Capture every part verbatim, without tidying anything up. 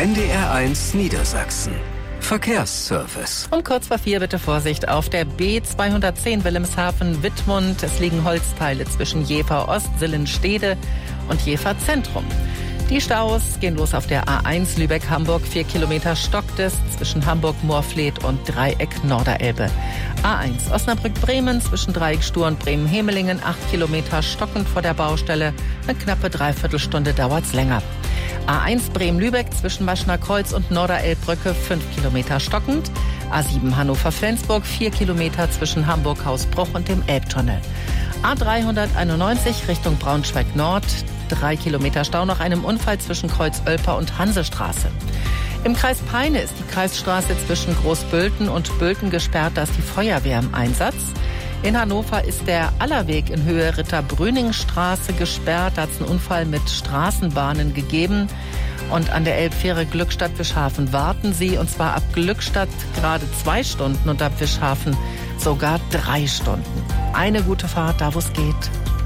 N D R eins Niedersachsen. Verkehrsservice. Um kurz vor vier bitte Vorsicht auf der B zweihundertzehn Wilhelmshaven-Wittmund. Es liegen Holzteile zwischen Jever Ost, Sillenstede und Jever Zentrum. Die Staus gehen los auf der A eins Lübeck-Hamburg. Vier Kilometer stockt es zwischen Hamburg-Moorfleet und Dreieck Norderelbe. A eins Osnabrück-Bremen zwischen Dreieck Stur und Bremen-Hemelingen. Acht Kilometer stockend vor der Baustelle. Eine knappe Dreiviertelstunde dauert's länger. A eins Bremen-Lübeck zwischen Maschner Kreuz und Norderelbbrücke. Fünf Kilometer stockend. A sieben Hannover-Flensburg. Vier Kilometer zwischen Hamburg-Hausbruch und dem Elbtunnel. A dreihunderteinundneunzig Richtung Braunschweig-Nord. Drei Kilometer Stau nach einem Unfall zwischen Kreuz-Oelper und Hansestraße. Im Kreis Peine ist die Kreisstraße zwischen Großbülten und Bülten gesperrt, da ist die Feuerwehr im Einsatz. In Hannover ist der Allerweg in Höhe Ritter-Brüning-Straße gesperrt. Da hat es einen Unfall mit Straßenbahnen gegeben. Und an der Elbfähre Glückstadt-Wischhafen warten Sie. Und zwar ab Glückstadt gerade zwei Stunden und ab Wischhafen sogar drei Stunden. Eine gute Fahrt, da wo es geht.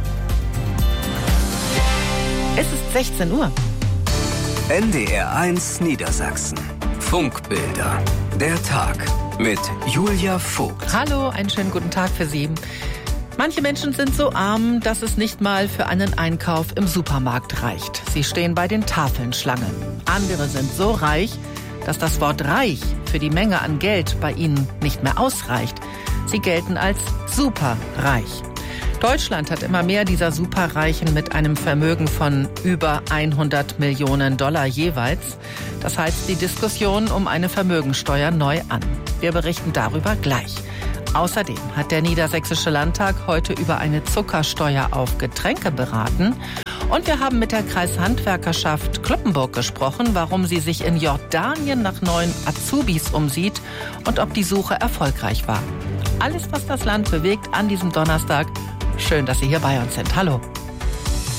Es ist sechzehn Uhr. N D R eins Niedersachsen. Funkbilder. Der Tag mit Julia Vogt. Hallo, einen schönen guten Tag für Sie. Manche Menschen sind so arm, dass es nicht mal für einen Einkauf im Supermarkt reicht. Sie stehen bei den Tafeln Schlange. Andere sind so reich, dass das Wort reich für die Menge an Geld bei ihnen nicht mehr ausreicht. Sie gelten als superreich. Deutschland hat immer mehr dieser Superreichen mit einem Vermögen von über hundert Millionen Dollar jeweils. Das heizt die Diskussion um eine Vermögensteuer neu an. Wir berichten darüber gleich. Außerdem hat der Niedersächsische Landtag heute über eine Zuckersteuer auf Getränke beraten. Und wir haben mit der Kreishandwerkerschaft Cloppenburg gesprochen, warum sie sich in Jordanien nach neuen Azubis umsieht und ob die Suche erfolgreich war. Alles, was das Land bewegt an diesem Donnerstag. Schön, dass Sie hier bei uns sind. Hallo.